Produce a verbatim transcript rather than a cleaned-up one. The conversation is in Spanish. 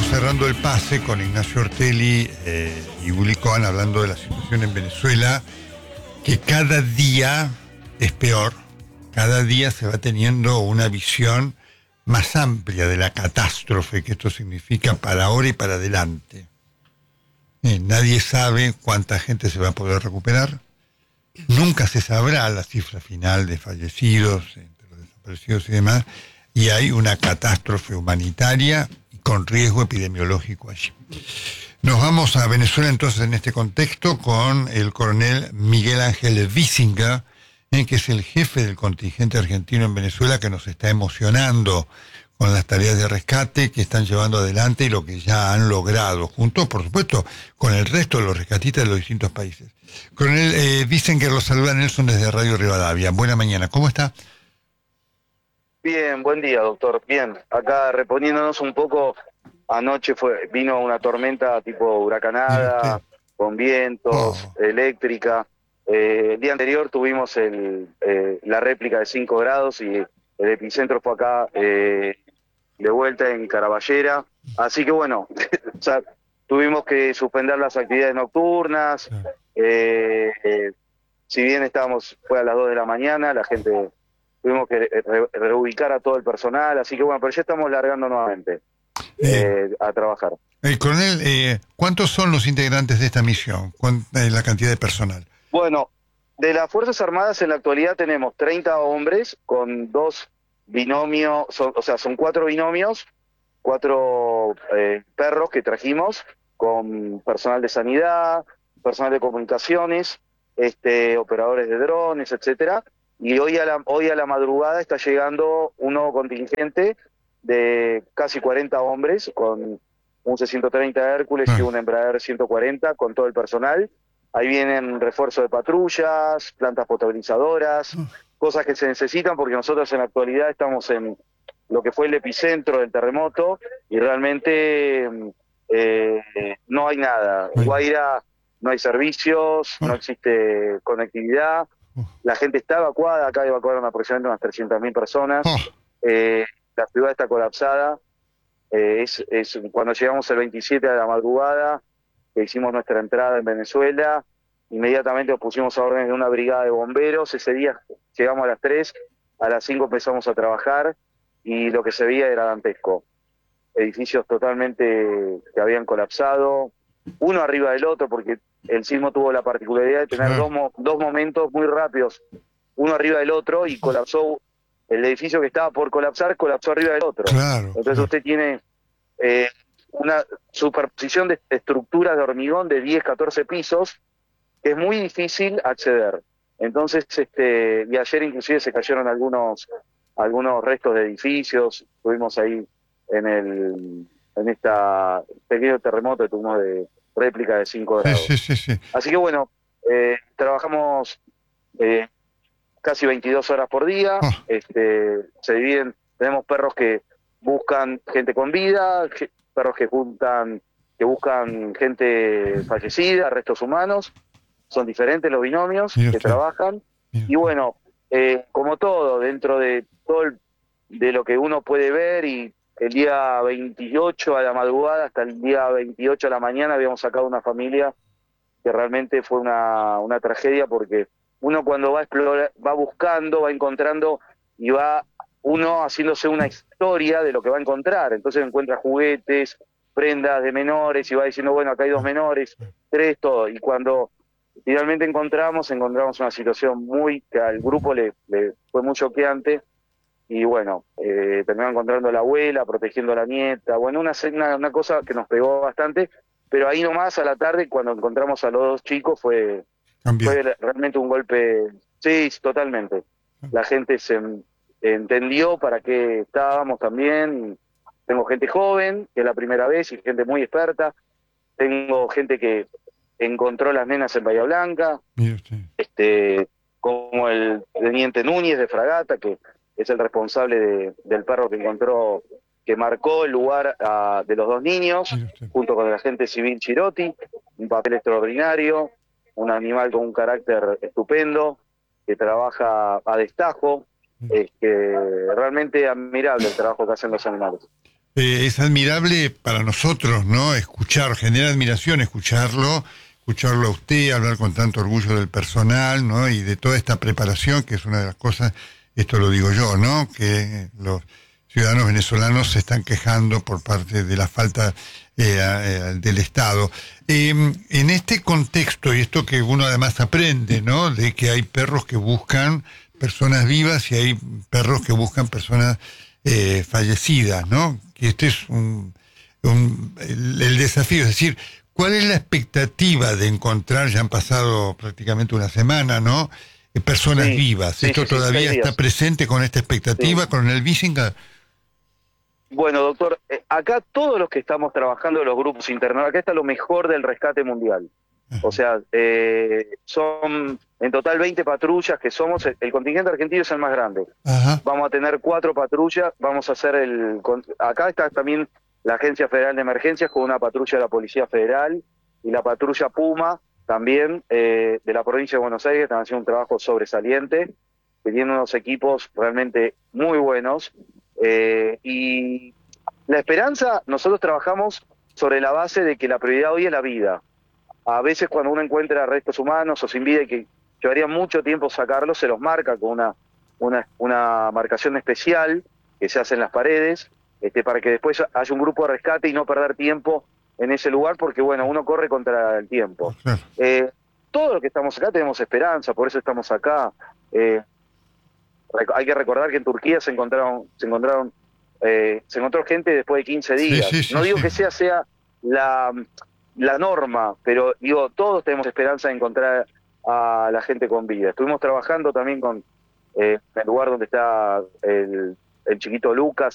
cerrando el pase con Ignacio Ortelli eh, y Uli Cohen hablando de la situación en Venezuela, que cada día es peor, cada día se va teniendo una visión más amplia de la catástrofe que esto significa para ahora y para adelante. Eh, nadie sabe cuánta gente se va a poder recuperar, nunca se sabrá la cifra final de fallecidos, entre los desaparecidos y demás, y hay una catástrofe humanitaria con riesgo epidemiológico allí. Nos vamos a Venezuela entonces en este contexto con el coronel Miguel Ángel Wiesinger, eh, que es el jefe del contingente argentino en Venezuela, que nos está emocionando con las tareas de rescate que están llevando adelante y lo que ya han logrado, junto, por supuesto, con el resto de los rescatistas de los distintos países. Coronel eh, Wiesinger, lo saluda Nelson desde Radio Rivadavia. Buena mañana, ¿cómo está? Bien, buen día, doctor. Bien, acá reponiéndonos un poco, anoche fue vino una tormenta tipo huracanada, con vientos, Oh. eléctrica. Eh, el día anterior tuvimos el, eh, la réplica de cinco grados y el epicentro fue acá eh, de vuelta en Caraballera. Así que bueno, o sea, tuvimos que suspender las actividades nocturnas. Eh, eh, si bien estábamos, fue a las dos de la mañana, la gente... Tuvimos que re reubicar a todo el personal, así que bueno, pero ya estamos largando nuevamente eh, eh, a trabajar. Eh, coronel, eh, ¿cuántos son los integrantes de esta misión? ¿Cuánta es la cantidad de personal? Bueno, de las Fuerzas Armadas en la actualidad tenemos treinta hombres con dos binomios, son, o sea, son cuatro binomios, cuatro eh, perros que trajimos con personal de sanidad, personal de comunicaciones, este, operadores de drones, etcétera. Y hoy a, la, hoy a la madrugada está llegando un nuevo contingente de casi cuarenta hombres, con un C ciento treinta Hércules y un Embraer ciento cuarenta, con todo el personal. Ahí vienen refuerzo de patrullas, plantas potabilizadoras, cosas que se necesitan porque nosotros en la actualidad estamos en lo que fue el epicentro del terremoto y realmente eh, no hay nada. En Guaira no hay servicios, no existe conectividad. La gente está evacuada, acá evacuaron aproximadamente unas trescientas mil personas, eh, la ciudad está colapsada, eh, es, es cuando llegamos el veintisiete de la madrugada, que hicimos nuestra entrada en Venezuela, inmediatamente nos pusimos a órdenes de una brigada de bomberos, ese día llegamos a las tres, a las cinco empezamos a trabajar y lo que se veía era dantesco, edificios totalmente que habían colapsado, uno arriba del otro, porque el sismo tuvo la particularidad de tener dos, mo dos momentos muy rápidos, uno arriba del otro, y colapsó, el edificio que estaba por colapsar, colapsó arriba del otro. Claro, Entonces claro. usted tiene eh, una superposición de estructuras de hormigón de diez, catorce pisos, que es muy difícil acceder. Entonces, este, y ayer inclusive se cayeron algunos, algunos restos de edificios, estuvimos ahí en el... en esta pequeño terremoto que tuvimos de réplica de cinco grados. Sí, sí, sí, sí. Así que bueno, eh, trabajamos eh, casi veintidós horas por día, Oh. este, se dividen, tenemos perros que buscan gente con vida, que, perros que juntan, que buscan gente fallecida, restos humanos, son diferentes los binomios Mire que usted. trabajan, Mire y bueno, eh, como todo, dentro de todo el, de lo que uno puede ver, y el día veintiocho a la madrugada hasta el día veintiocho a la mañana habíamos sacado una familia que realmente fue una, una tragedia, porque uno cuando va a explorar, va buscando, va encontrando y va uno haciéndose una historia de lo que va a encontrar. Entonces encuentra juguetes, prendas de menores y va diciendo, bueno, acá hay dos menores, tres, todo. Y cuando finalmente encontramos, encontramos una situación muy, que al grupo le, le fue muy choqueante. Y bueno, eh, terminamos encontrando a la abuela, protegiendo a la nieta, bueno, una, una, una cosa que nos pegó bastante, pero ahí nomás a la tarde, cuando encontramos a los dos chicos, fue, fue realmente un golpe, sí, totalmente. La gente se entendió para qué estábamos también, tengo gente joven, que es la primera vez, y gente muy experta, tengo gente que encontró las nenas en Bahía Blanca, este, como el teniente Núñez de Fragata, que es el responsable de, del perro que encontró, que marcó el lugar uh, de los dos niños, junto con el agente civil Chirotti, un papel extraordinario, un animal con un carácter estupendo, que trabaja a destajo, es que realmente admirable el trabajo que hacen los animales. Eh, es admirable para nosotros, ¿no? Escuchar, genera admiración escucharlo, escucharlo a usted, hablar con tanto orgullo del personal, ¿no? Y de toda esta preparación, que es una de las cosas, esto lo digo yo, ¿no? Que los ciudadanos venezolanos se están quejando por parte de la falta eh, eh, del Estado. Eh, en este contexto, y esto que uno además aprende, ¿no? De que hay perros que buscan personas vivas y hay perros que buscan personas eh, fallecidas, ¿no? Que este es un, un el, el desafío, es decir, ¿cuál es la expectativa de encontrar, ya han pasado prácticamente una semana, ¿no? Eh, personas Sí, vivas. sí, ¿Esto sí, sí, todavía seis está días. presente con esta expectativa, Sí. con el Bisinga? Bueno, doctor, eh, acá todos los que estamos trabajando en los grupos internos, acá está lo mejor del rescate mundial. O sea, eh, son en total veinte patrullas que somos, el, el contingente argentino es el más grande. Ajá. Vamos a tener cuatro patrullas, vamos a hacer el... con- Acá está también la Agencia Federal de Emergencias con una patrulla de la Policía Federal y la patrulla Puma también eh, de la provincia de Buenos Aires, están haciendo un trabajo sobresaliente, que tiene unos equipos realmente muy buenos. Eh, y la esperanza, nosotros trabajamos sobre la base de que la prioridad hoy es la vida. A veces cuando uno encuentra restos humanos o sin vida y que llevaría mucho tiempo sacarlos, se los marca con una, una, una marcación especial que se hace en las paredes, este, para que después haya un grupo de rescate y no perder tiempo en ese lugar, porque bueno, uno corre contra el tiempo. Claro. Eh, todos los que estamos acá tenemos esperanza, por eso estamos acá. Eh, hay que recordar que en Turquía se encontraron, se encontraron, eh, se encontró gente después de quince Sí, días. sí, No sí, digo sí. que sea sea la, la norma, pero digo, todos tenemos esperanza de encontrar a la gente con vida. Estuvimos trabajando también con eh, el lugar donde está el, el chiquito Lucas,